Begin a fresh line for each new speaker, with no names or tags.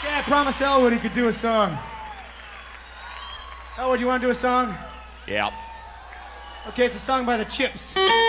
Okay, I promised Elwood he could do a song. Elwood, you want to do a song?
Yeah.
Okay, it's a song by the Chips.